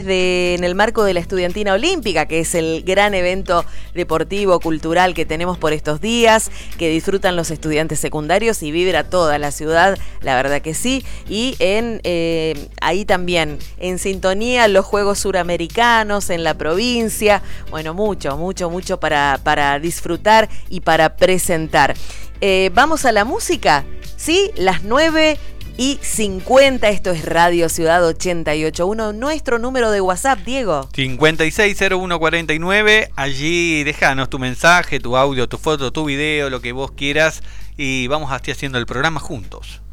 en el marco de la Estudiantina Olímpica, que es el gran evento deportivo, cultural que tenemos por estos días, que disfrutan los estudiantes secundarios y vibra toda la ciudad, la verdad que sí. Y ahí también, en sintonía, los Juegos Suramericanos en la provincia. Bueno, mucho para disfrutar y para presentar. Vamos a la música, ¿sí? Las 9:50, esto es Radio Ciudad 88.1, nuestro número de WhatsApp, Diego. 560149, allí déjanos tu mensaje, tu audio, tu foto, tu video, lo que vos quieras, y vamos así haciendo el programa juntos.